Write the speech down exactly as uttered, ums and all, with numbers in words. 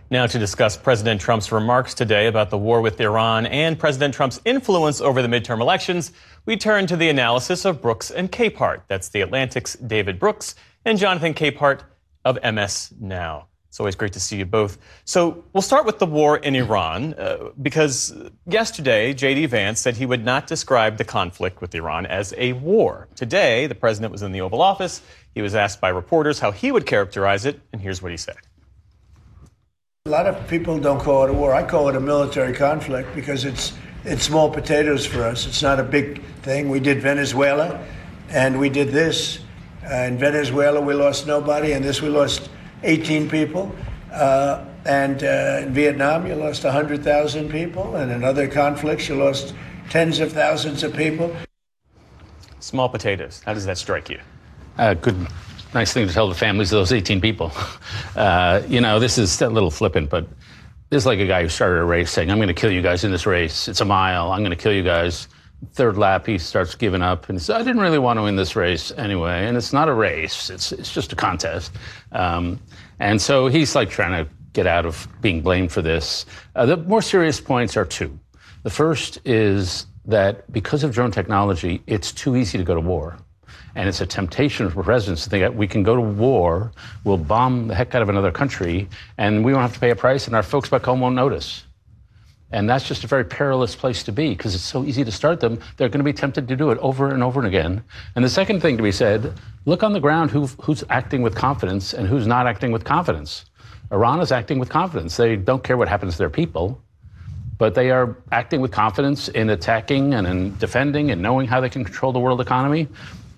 Now to discuss President Trump's remarks today about the war with Iran and President Trump's influence over the midterm elections, we turn to the analysis of Brooks and Capehart. That's The Atlantic's David Brooks and Jonathan Capehart of M S Now. It's always great to see you both. So we'll start with the war in Iran, uh, because yesterday J D Vance said he would not describe the conflict with Iran as a war. Today, the president was in the Oval Office. He was asked by reporters how he would characterize it, and here's what he said. A lot of people don't call it a war. I call it a military conflict because it's it's small potatoes for us. It's not a big thing. We did Venezuela, and we did this. Uh, in Venezuela, we lost nobody. In this, we lost eighteen people. Uh, and uh, in Vietnam, you lost one hundred thousand people. And in other conflicts, you lost tens of thousands of people. Small potatoes. How does that strike you? Uh, good. Nice thing to tell the families of those eighteen people. Uh, you know, this is a little flippant, but this is like a guy who started a race saying, I'm going to kill you guys in this race. It's a mile. I'm going to kill you guys. Third lap, he starts giving up. And he says, I didn't really want to win this race anyway. And it's not a race. It's it's just a contest. Um, and so he's like trying to get out of being blamed for this. Uh, the more serious points are two. The first is that because of drone technology, it's too easy to go to war. And it's a temptation for presidents to think that we can go to war, we'll bomb the heck out of another country, and we won't have to pay a price, and our folks back home won't notice. And that's just a very perilous place to be, because it's so easy to start them. They're going to be tempted to do it over and over and again. And the second thing to be said, look on the ground who, who's acting with confidence and who's not acting with confidence. Iran is acting with confidence. They don't care what happens to their people, but they are acting with confidence in attacking and in defending and knowing how they can control the world economy.